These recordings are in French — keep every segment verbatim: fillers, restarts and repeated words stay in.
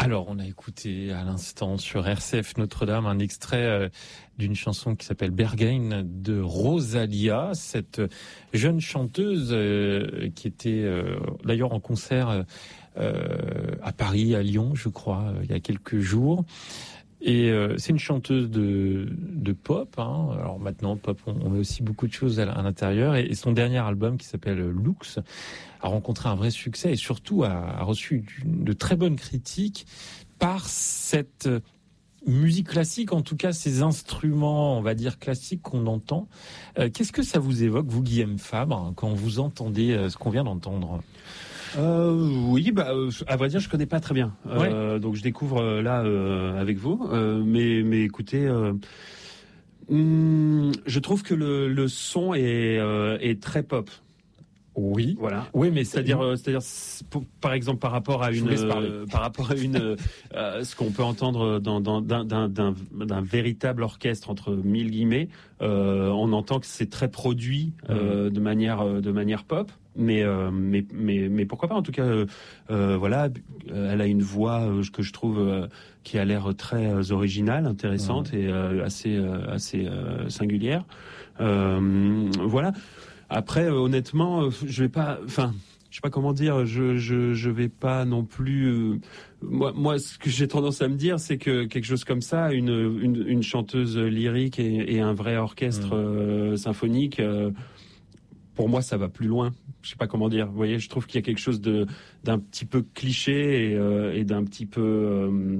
Alors, on a écouté à l'instant sur R C F Notre-Dame un extrait euh, d'une chanson qui s'appelle Berghain de Rosalia, cette jeune chanteuse euh, qui était euh, d'ailleurs en concert euh, à Paris, à Lyon, je crois, euh, il y a quelques jours. Et euh, c'est une chanteuse de, de pop. Hein. Alors maintenant, pop, on, on met aussi beaucoup de choses à, à l'intérieur. Et, et son dernier album, qui s'appelle Lux, a rencontré un vrai succès et surtout a, a reçu de très bonnes critiques par cette musique classique, en tout cas ces instruments, on va dire classiques qu'on entend. Euh, qu'est-ce que ça vous évoque, vous, Guillaume Fabre, quand vous entendez euh, ce qu'on vient d'entendre ? Euh, oui, bah, à vrai dire, je connais pas très bien. Euh, ouais. Donc, je découvre euh, là euh, avec vous. Euh, mais, mais écoutez, euh, hum, je trouve que le, le son est, euh, est très pop. Oui, voilà. Oui, mais c'est-à-dire, euh, c'est-à-dire, par exemple, par rapport à une, euh, par rapport à une, euh, ce qu'on peut entendre dans, dans d'un, d'un, d'un, d'un véritable orchestre entre mille guillemets, euh, on entend que c'est très produit euh, mmh. de manière, de manière pop. Mais, euh, mais mais mais pourquoi pas, en tout cas euh, euh, voilà, elle a une voix euh, que je trouve euh, qui a l'air très euh, originale, intéressante mmh. et euh, assez euh, assez euh, singulière. Euh, voilà. Après euh, honnêtement, euh, je vais pas, enfin je sais pas comment dire, je je je vais pas non plus euh, moi moi ce que j'ai tendance à me dire, c'est que quelque chose comme ça, une une, une chanteuse lyrique et, et un vrai orchestre mmh. euh, symphonique, euh, pour moi ça va plus loin. Je sais pas comment dire. Vous voyez, je trouve qu'il y a quelque chose de d'un petit peu cliché et, euh, et d'un petit peu euh,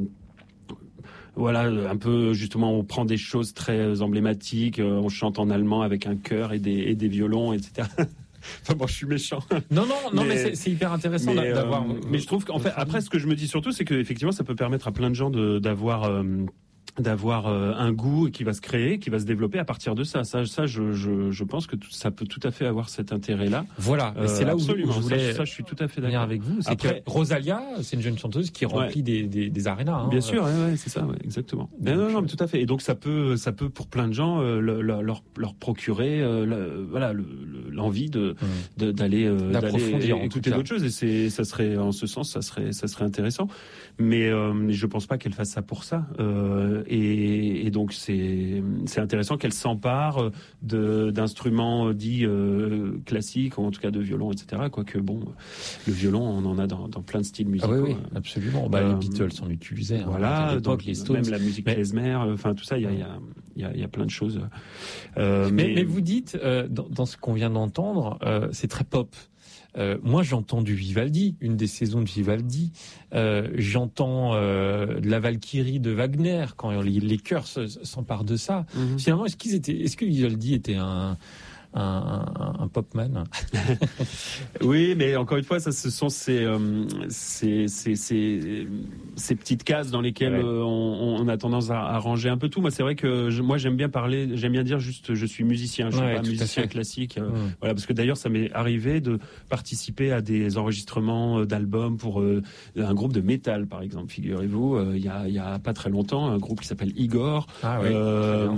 voilà, un peu justement, on prend des choses très emblématiques, euh, on chante en allemand avec un chœur et des et des violons, et cetera. Enfin bon, je suis méchant. Non, non, non, mais, mais c'est, c'est hyper intéressant mais, d'avoir. Euh, mais je trouve qu'en fait, après, ce que je me dis surtout, c'est que effectivement, ça peut permettre à plein de gens de d'avoir. Euh, d'avoir euh, un goût qui va se créer, qui va se développer à partir de ça. Ça, ça, je, je, je pense que tout, ça peut tout à fait avoir cet intérêt-là. Voilà, euh, c'est là où absolument. je voulais ça, ça, je suis tout à fait d'accord avec vous. C'est Après, que Rosalia, c'est une jeune chanteuse qui remplit ouais. des, des, des arénas. Hein. Bien sûr, ouais, ouais, c'est ça, ouais, exactement. Donc, non, non, mais tout à fait. Et donc ça peut, ça peut pour plein de gens euh, le, le, leur, leur procurer, euh, le, voilà, le, le, l'envie de, mmh. de d'aller, euh, d'aller écouter d'autres choses. Et c'est, ça serait, en ce sens, ça serait, ça serait intéressant. Mais euh, je pense pas qu'elle fasse ça pour ça. Euh, et Et donc c'est c'est intéressant qu'elle s'empare de d'instruments dits euh, classiques, ou en tout cas de violon, et cetera. Quoique bon, le violon, on en a dans, dans plein de styles musicaux. Ah oui, oui, absolument. Bah, euh, les Beatles s'en utilisaient. Voilà, hein, donc, les Stones, même la musique klezmer, enfin tout ça, il y a il y a il y a, il y a plein de choses. Euh, mais, mais mais vous dites euh, dans, dans ce qu'on vient d'entendre, euh, c'est très pop. Euh, moi, j'entends du Vivaldi, une des saisons de Vivaldi. Euh, j'entends euh, de la Valkyrie de Wagner quand les, les chœurs se, s'emparent de ça. Mm-hmm. Finalement, est-ce qu'ils étaient, est-ce que Vivaldi était un un, un, un popman? Oui, mais encore une fois, ça, ce sont ces, euh, ces, ces, ces, ces petites cases dans lesquelles ouais. euh, on, on a tendance à, à ranger un peu tout. Moi, c'est vrai que je, moi, j'aime bien parler, j'aime bien dire juste, je suis musicien, je suis ouais, pas musicien classique. Euh, mmh. Voilà, parce que d'ailleurs, ça m'est arrivé de participer à des enregistrements d'albums pour euh, un groupe de métal, par exemple. Figurez-vous, il euh, y a, il y a pas très longtemps, un groupe qui s'appelle Igor. Ah, oui. euh,